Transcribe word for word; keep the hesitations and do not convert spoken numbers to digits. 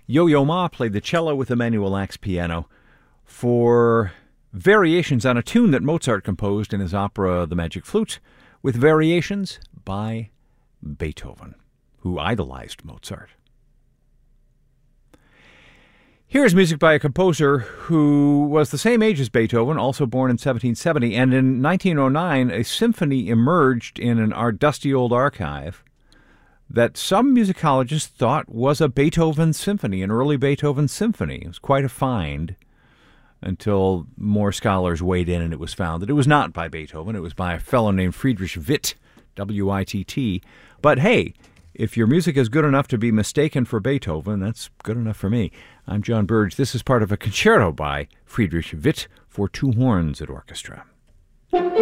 Yo-Yo Ma played the cello with Emanuel Ax piano for variations on a tune that Mozart composed in his opera The Magic Flute, with variations by Beethoven, who idolized Mozart. Here's music by a composer who was the same age as Beethoven, also born in seventeen seventy, and in nineteen oh nine a symphony emerged in an our dusty old archive that some musicologists thought was a Beethoven symphony, an early Beethoven symphony. It was quite a find until more scholars weighed in and it was found that it was not by Beethoven. It was by a fellow named Friedrich Witt, W I T T. But hey, if your music is good enough to be mistaken for Beethoven, that's good enough for me. I'm John Burge. This is part of a concerto by Friedrich Witt for two horns at orchestra.